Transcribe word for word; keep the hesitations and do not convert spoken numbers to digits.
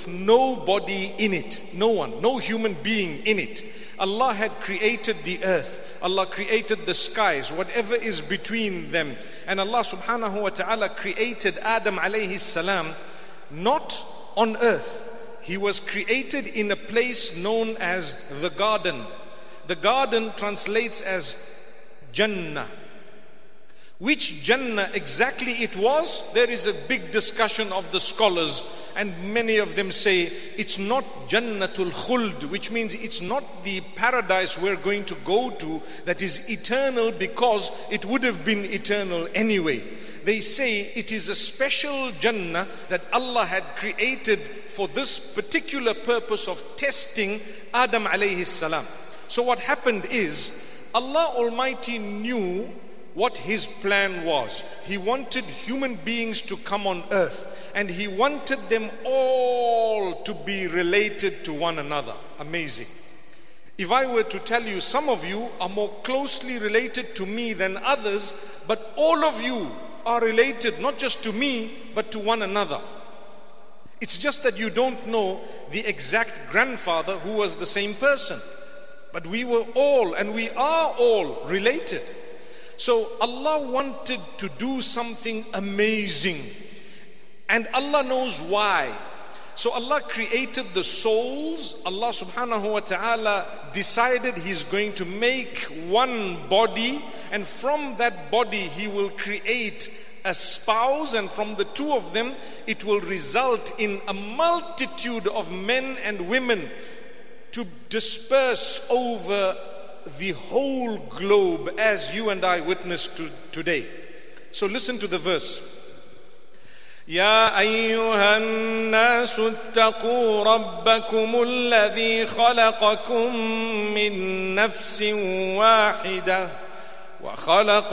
with nobody in it. No one, no human being in it. Allah had created the earth. Allah created the skies, whatever is between them. And Allah subhanahu wa ta'ala created Adam alayhi salam not on earth. He was created in a place known as the garden. The garden translates as Jannah. Which Jannah exactly it was, there is a big discussion of the scholars, and many of them say it's not Jannatul Khuld, which means it's not the paradise we're going to go to that is eternal, because it would have been eternal anyway. They say it is a special Jannah that Allah had created for this particular purpose of testing Adam alayhi salam. So what happened is, Allah Almighty knew what His plan was. He wanted human beings to come on earth, and He wanted them all to be related to one another. Amazing. If I were to tell you, some of you are more closely related to me than others, but all of you are related not just to me, but to one another. It's just that you don't know the exact grandfather who was the same person. But we were all, and we are all related. So Allah wanted to do something amazing, and Allah knows why. So Allah created the souls. Allah subhanahu wa ta'ala decided He's going to make one body, and from that body He will create a spouse, and from the two of them it will result in a multitude of men and women to disperse over the whole globe, as you and I witness to today. So listen to the verse. يا أيها الناس اتقوا ربكم الذي خلقكم من نفس واحدة وخلق